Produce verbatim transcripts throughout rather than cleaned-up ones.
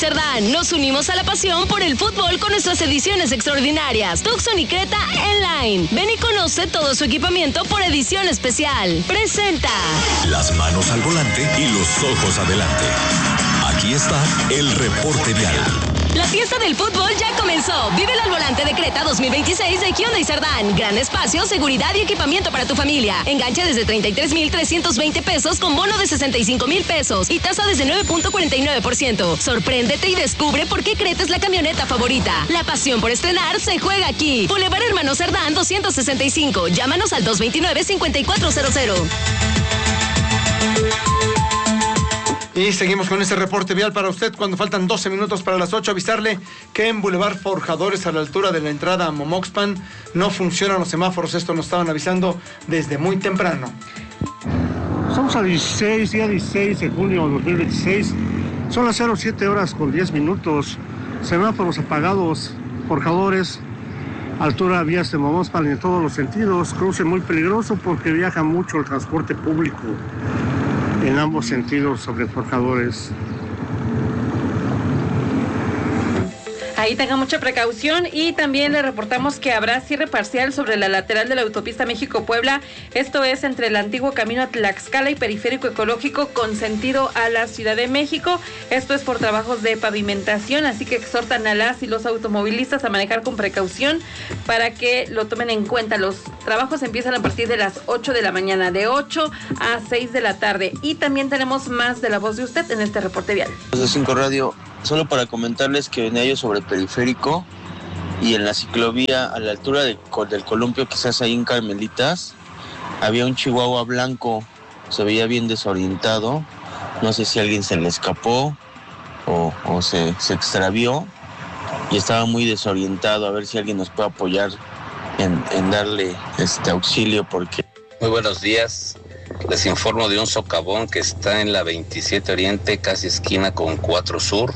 Cerdán. Nos unimos a la pasión por el fútbol con nuestras ediciones extraordinarias. Tucson y Creta en line. Ven y conoce todo su equipamiento por edición especial. Presenta. Las manos al volante y los ojos adelante. Aquí está el reporte vial. La fiesta del fútbol ya comenzó. Vive al volante de Creta dos mil veintiséis de Hyundai Cerdán. Gran espacio, seguridad y equipamiento para tu familia. Enganche desde treinta y tres mil trescientos veinte pesos con bono de sesenta y cinco mil pesos y tasa desde nueve punto cuarenta y nueve por ciento. Sorpréndete y descubre por qué Creta es la camioneta favorita. La pasión por estrenar se juega aquí. Boulevard Hermano Cerdán doscientos sesenta y cinco. Llámanos al dos veintinueve, cincuenta y cuatro cero cero. Y seguimos con este reporte vial para usted cuando faltan doce minutos para las ocho. Avisarle que en Boulevard Forjadores, a la altura de la entrada a Momoxpan, no funcionan los semáforos. Esto nos estaban avisando desde muy temprano. Estamos a dieciséis, día dieciséis de junio de dos mil veintiséis. Son las cero siete horas con diez minutos. Semáforos apagados, Forjadores, altura vías de Momoxpan en todos los sentidos. Cruce muy peligroso porque viaja mucho el transporte público en ambos sentidos sobre Forjadores. Ahí tenga mucha precaución y también le reportamos que habrá cierre parcial sobre la lateral de la autopista México-Puebla. Esto es entre el antiguo camino a Tlaxcala y Periférico Ecológico con sentido a la Ciudad de México. Esto es por trabajos de pavimentación, así que exhortan a las y los automovilistas a manejar con precaución para que lo tomen en cuenta. Los trabajos empiezan a partir de las ocho de la mañana, de ocho a seis de la tarde. Y también tenemos más de La Voz de Usted en este reporte vial. De cinco Radio. Solo para comentarles que venía yo sobre Periférico y en la ciclovía a la altura de, del columpio, quizás ahí en Carmelitas, había un chihuahua blanco, se veía bien desorientado, no sé si alguien se le escapó o, o se, se extravió y estaba muy desorientado, a ver si alguien nos puede apoyar en, en darle este auxilio porque... Muy buenos días. Les informo de un socavón que está en la veintisiete Oriente, casi esquina con cuatro Sur.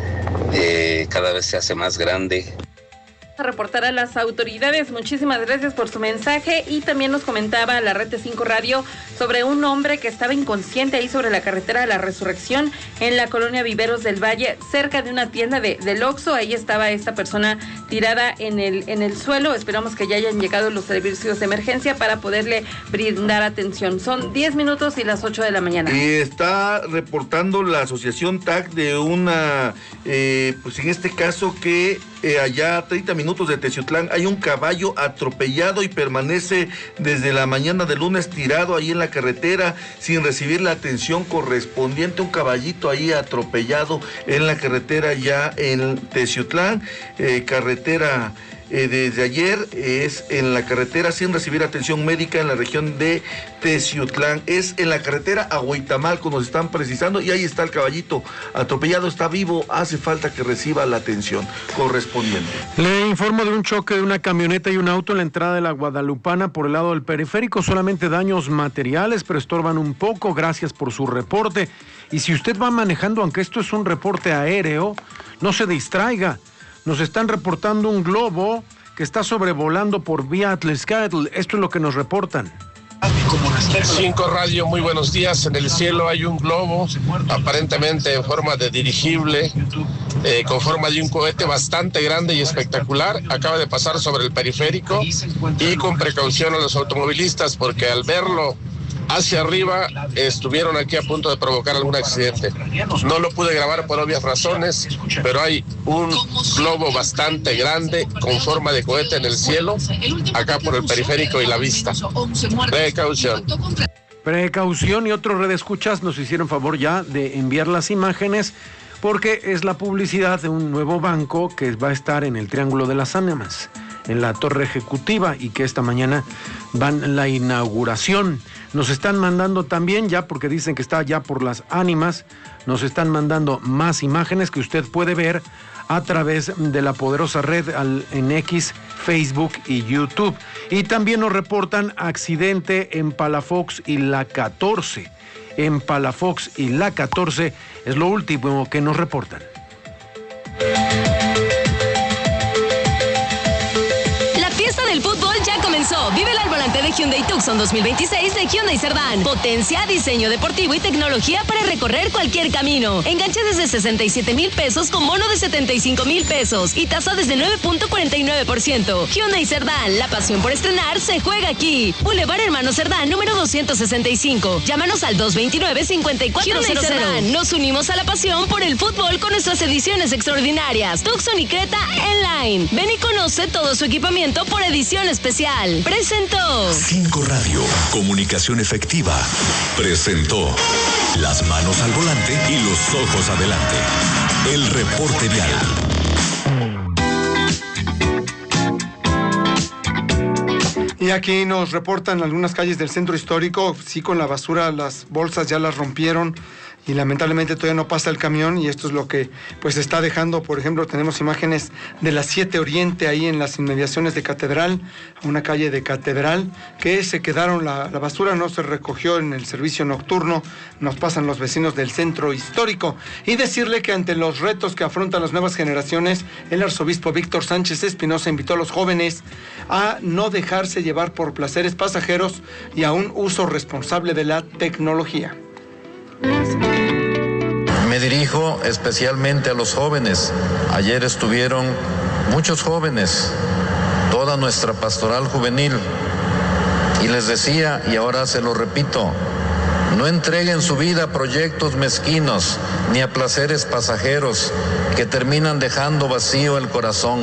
Eh, cada vez se hace más grande. A reportar a las autoridades. Muchísimas gracias por su mensaje. Y también nos comentaba la Red de cinco Radio sobre un hombre que estaba inconsciente ahí sobre la carretera de la Resurrección en la colonia Viveros del Valle, cerca de una tienda de, del Oxxo. Ahí estaba esta persona tirada en el, en el suelo. Esperamos que ya hayan llegado los servicios de emergencia para poderle brindar atención. Son diez minutos y las ocho de la mañana. Y está reportando la asociación T A C de una, eh, pues en este caso que Eh, allá a treinta minutos de Teciutlán hay un caballo atropellado y permanece desde la mañana del lunes tirado ahí en la carretera sin recibir la atención correspondiente. Un caballito ahí atropellado en la carretera ya en Teciutlán, eh, carretera... Eh, desde ayer es en la carretera sin recibir atención médica en la región de Teciutlán. Es en la carretera a Huitamalco, nos están precisando, y ahí está el caballito atropellado, está vivo, hace falta que reciba la atención correspondiente. Le informo de un choque de una camioneta y un auto en la entrada de la Guadalupana por el lado del periférico, solamente daños materiales, pero estorban un poco. Gracias por su reporte. Y si usted va manejando, aunque esto es un reporte aéreo, no se distraiga. Nos están reportando un globo que está sobrevolando por vía Atlixcatl. Esto es lo que nos reportan. cinco Radio, muy buenos días. En el cielo hay un globo, aparentemente en forma de dirigible, eh, con forma de un cohete bastante grande y espectacular. Acaba de pasar sobre el periférico y con precaución a los automovilistas porque al verlo hacia arriba estuvieron aquí a punto de provocar algún accidente. No lo pude grabar por obvias razones, pero hay un globo bastante grande con forma de cohete en el cielo, acá por el periférico y la vista. Precaución. Precaución, y otros redescuchas nos hicieron favor ya de enviar las imágenes porque es la publicidad de un nuevo banco que va a estar en el Triángulo de las Ánimas, en la Torre Ejecutiva, y que esta mañana van a la inauguración. Nos están mandando también, ya porque dicen que está ya por las Ánimas, nos están mandando más imágenes que usted puede ver a través de la poderosa red al, en X, Facebook y YouTube. Y también nos reportan accidente en Palafox y la catorce. En Palafox y la catorce es lo último que nos reportan. La fiesta del fútbol ya comenzó comenzó. Vive al volante de Hyundai Tucson dos mil veintiséis de Hyundai Cerdán. Potencia, diseño deportivo y tecnología para recorrer cualquier camino. Enganche desde sesenta y siete mil pesos con bono de setenta y cinco mil pesos y tasa desde nueve punto cuarenta y nueve por ciento. Hyundai Cerdán, la pasión por estrenar se juega aquí. Boulevard Hermano Cerdán, número doscientos sesenta y cinco. Llámanos al dos veintinueve, cincuenta y cuatro cero cero. Hyundai Cerdán, nos unimos a la pasión por el fútbol con nuestras ediciones extraordinarias. Tucson y Creta en line. Ven y conoce todo su equipamiento por edición especial. Presentó Cinco Radio, comunicación efectiva. Presentó las manos al volante y los ojos adelante. El reporte vial. Y aquí nos reportan algunas calles del centro histórico, sí, con la basura, las bolsas ya las rompieron y lamentablemente todavía no pasa el camión, y esto es lo que pues está dejando. Por ejemplo, tenemos imágenes de la siete Oriente ahí en las inmediaciones de Catedral, una calle de Catedral, que se quedaron, la, la basura no se recogió en el servicio nocturno, nos pasan los vecinos del centro histórico. Y decirle que ante los retos que afrontan las nuevas generaciones, el arzobispo Víctor Sánchez Espinosa invitó a los jóvenes a no dejarse llevar por placeres pasajeros y a un uso responsable de la tecnología. Me dirijo especialmente a los jóvenes. Ayer estuvieron muchos jóvenes, toda nuestra pastoral juvenil, y les decía, y ahora se lo repito, no entreguen su vida a proyectos mezquinos ni a placeres pasajeros que terminan dejando vacío el corazón.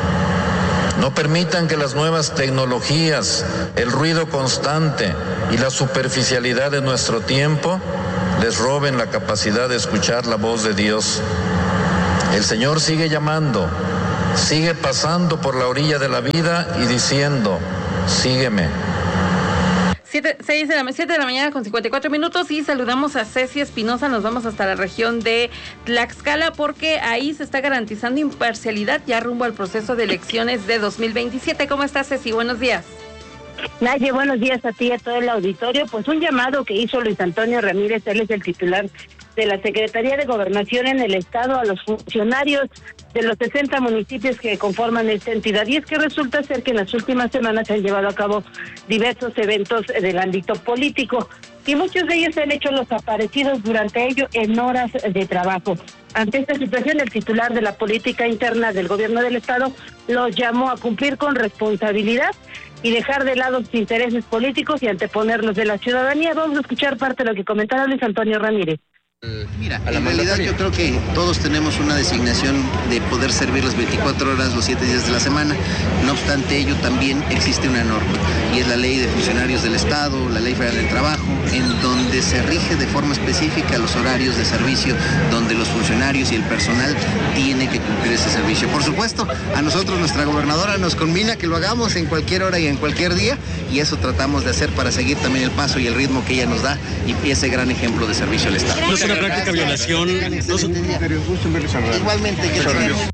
No permitan que las nuevas tecnologías, el ruido constante y la superficialidad de nuestro tiempo les roben la capacidad de escuchar la voz de Dios. El Señor sigue llamando, sigue pasando por la orilla de la vida y diciendo, sígueme. Siete, seis de la, siete de la mañana con cincuenta y cuatro minutos y saludamos a Ceci Espinosa. Nos vamos hasta la región de Tlaxcala porque ahí se está garantizando imparcialidad ya rumbo al proceso de elecciones de dos mil veintisiete. ¿Cómo estás, Ceci? Buenos días. Naye, buenos días a ti y a todo el auditorio. Pues un llamado que hizo Luis Antonio Ramírez, él es el titular de la Secretaría de Gobernación en el Estado, a los funcionarios de los sesenta municipios que conforman esta entidad. Y es que resulta ser que en las últimas semanas se han llevado a cabo diversos eventos del ámbito político y muchos de ellos se han hecho los aparecidos durante ello en horas de trabajo. Ante esta situación, el titular de la política interna del gobierno del Estado los llamó a cumplir con responsabilidad y dejar de lado sus intereses políticos y anteponer los de la ciudadanía. Vamos a escuchar parte de lo que comentaba Luis Antonio Ramírez. Mira, en realidad yo creo que todos tenemos una designación de poder servir las veinticuatro horas, los siete días de la semana. No obstante ello, también existe una norma, y es la Ley de Funcionarios del Estado, la Ley Federal del Trabajo, en donde se rige de forma específica los horarios de servicio, donde los funcionarios y el personal tienen que cumplir ese servicio. Por supuesto, a nosotros nuestra gobernadora nos conmina que lo hagamos en cualquier hora y en cualquier día, y eso tratamos de hacer para seguir también el paso y el ritmo que ella nos da y ese gran ejemplo de servicio al Estado. No es una práctica violación. No son... Igualmente, que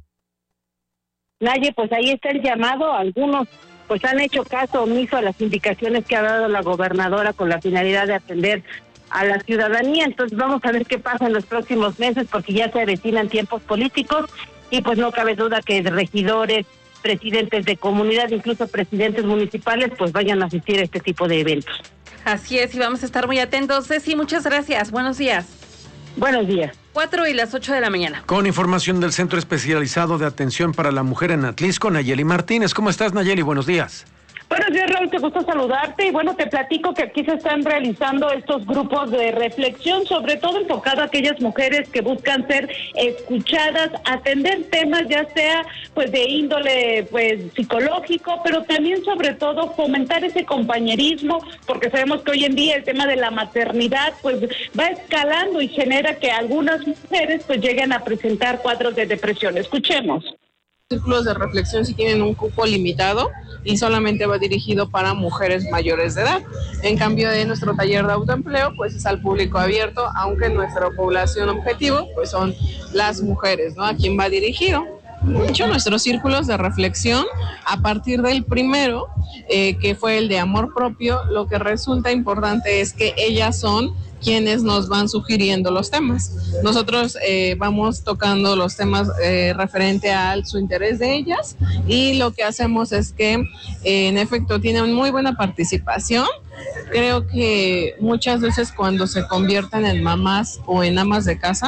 Naye, pues ahí está el llamado. Algunos pues han hecho caso omiso a las indicaciones que ha dado la gobernadora con la finalidad de atender a la ciudadanía. Entonces vamos a ver qué pasa en los próximos meses, porque ya se avecinan tiempos políticos y pues no cabe duda que regidores, presidentes de comunidad, incluso presidentes municipales, pues vayan a asistir a este tipo de eventos. Así es, y vamos a estar muy atentos. Ceci, muchas gracias. Buenos días. Buenos días. Cuatro y las ocho de la mañana. Con información del Centro Especializado de Atención para la Mujer en Atlisco, Nayeli Martínez. ¿Cómo estás, Nayeli? Buenos días. Buenos días, Raúl, te gusta saludarte y bueno, te platico que aquí se están realizando estos grupos de reflexión, sobre todo enfocado a aquellas mujeres que buscan ser escuchadas, atender temas ya sea pues de índole pues psicológico, pero también sobre todo fomentar ese compañerismo, porque sabemos que hoy en día el tema de la maternidad pues va escalando y genera que algunas mujeres pues lleguen a presentar cuadros de depresión. Escuchemos. Círculos de reflexión sí tienen un cupo limitado y solamente va dirigido para mujeres mayores de edad. En cambio de nuestro taller de autoempleo, pues es al público abierto, aunque nuestra población objetivo pues son las mujeres, ¿no? ¿A quién va dirigido? De hecho, nuestros círculos de reflexión, a partir del primero, eh, que fue el de amor propio, lo que resulta importante es que ellas son quienes nos van sugiriendo los temas. Nosotros eh, vamos tocando los temas eh, referente a su interés de ellas, y lo que hacemos es que eh, en efecto tienen muy buena participación. Creo que muchas veces cuando se convierten en mamás o en amas de casa,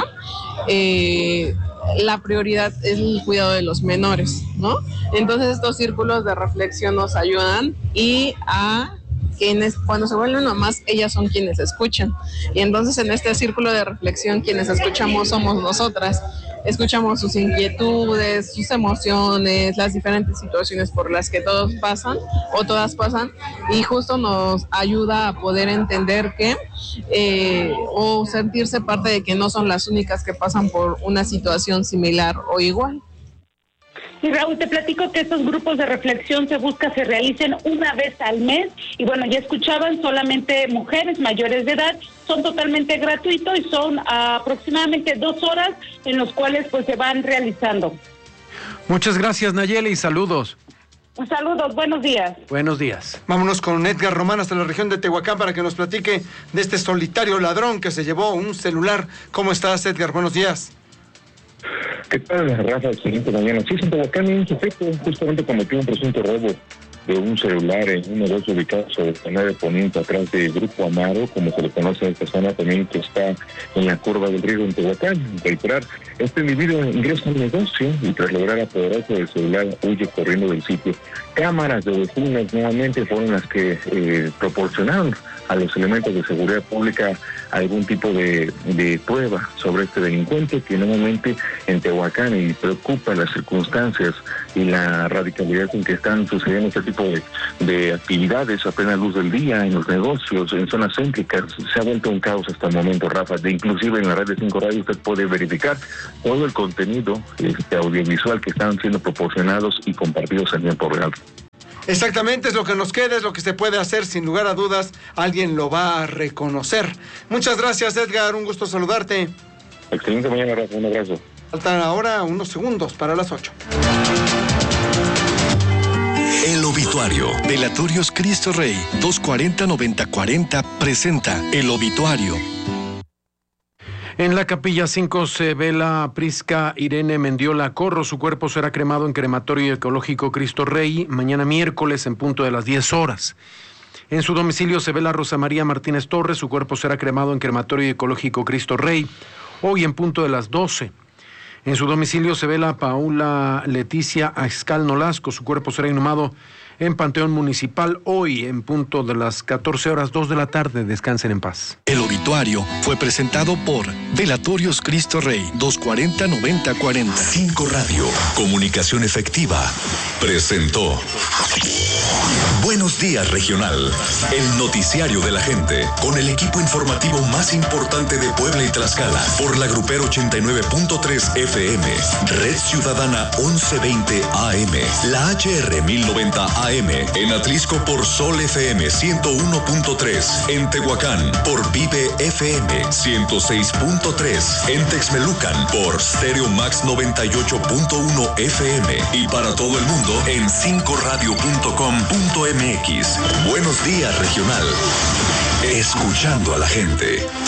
eh, la prioridad es el cuidado de los menores, ¿no? Entonces estos círculos de reflexión nos ayudan, y a quienes cuando se vuelven mamás, ellas son quienes escuchan, y entonces en este círculo de reflexión quienes escuchamos somos nosotras. Escuchamos sus inquietudes, sus emociones, las diferentes situaciones por las que todos pasan o todas pasan, y justo nos ayuda a poder entender que eh, o sentirse parte de que no son las únicas que pasan por una situación similar o igual. Y Raúl, te platico que estos grupos de reflexión se busca se realicen una vez al mes, y bueno, ya escuchaban, solamente mujeres mayores de edad, son totalmente gratuitos y son aproximadamente dos horas en los cuales pues se van realizando. Muchas gracias, Nayeli, y saludos. Saludos, buenos días. Buenos días. Vámonos con Edgar Román hasta la región de Tehuacán para que nos platique de este solitario ladrón que se llevó un celular. ¿Cómo estás, Edgar? Buenos días. ¿Qué tal, Rafa? Excelente mañana. Sí, en Tehuacán, un sujeto justamente cometió un presunto robo de un celular en un negocio ubicado sobre el canal de Poniente, atrás de Grupo Amaro, como se le conoce en esta zona, también que está en la curva del río en Tehuacán. Reiterar, este individuo ingresa al negocio y tras lograr apoderarse del celular huye corriendo del sitio. Cámaras de vecinos nuevamente fueron las que eh, proporcionaron a los elementos de seguridad pública algún tipo de, de prueba sobre este delincuente, que nuevamente en Tehuacán, y preocupa las circunstancias y la radicalidad en que están sucediendo este tipo de, de actividades a plena luz del día en los negocios, en zonas céntricas. Se ha vuelto un caos hasta el momento, Rafa. De inclusive en la red de cinco Radio usted puede verificar todo el contenido este, audiovisual que están siendo proporcionados y compartidos en tiempo real. Exactamente, es lo que nos queda, es lo que se puede hacer, sin lugar a dudas, alguien lo va a reconocer. Muchas gracias, Edgar, un gusto saludarte. Excelente mañana, Rafa, un abrazo. Faltan ahora unos segundos para las ocho. El obituario. Velatorios Cristo Rey, dos cuarenta noventa cuarenta, presenta El Obituario. En la Capilla cinco se vela Prisca Irene Mendiola Corro. Su cuerpo será cremado en Crematorio Ecológico Cristo Rey mañana miércoles en punto de las diez horas. En su domicilio se vela Rosa María Martínez Torres. Su cuerpo será cremado en Crematorio Ecológico Cristo Rey hoy en punto de las doce. En su domicilio se vela Paula Leticia Axcal Nolasco. Su cuerpo será inhumado en Panteón Municipal hoy en punto de las catorce horas, dos de la tarde. Descansen en paz. El obituario fue presentado por Velatorios Cristo Rey, dos cuarenta noventa cuarenta. cinco Radio, comunicación efectiva, presentó Buenos Días Regional, el noticiario de la gente, con el equipo informativo más importante de Puebla y Tlaxcala, por la Grupero ochenta y nueve punto tres F M, Red Ciudadana once veinte A M, la H R mil noventa A M, en Atlisco por Sol F M ciento uno punto tres, en Tehuacán por Vive F M ciento seis punto tres, en Texmelucan por Stereo Max noventa y ocho punto uno F M y para todo el mundo en cinco radio punto com punto m x. Buenos Días Regional, escuchando a la gente.